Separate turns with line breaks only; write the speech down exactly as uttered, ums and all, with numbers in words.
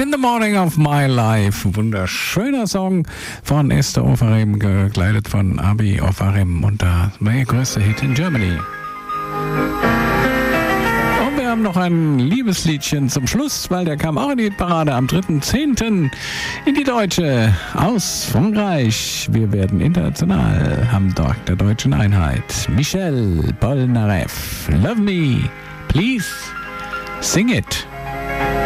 In the Morning of My Life. Wunderschöner Song von Esther Ofarim, begleitet von Abi Ofarim und der größte Hit in Germany. Und wir haben noch ein Liebesliedchen zum Schluss, weil der kam auch in die Hitparade am dritten zehnten in die Deutsche aus Frankreich. Wir werden international, haben dort der deutschen Einheit. Michel Polnareff, Love Me, Please, Sing It.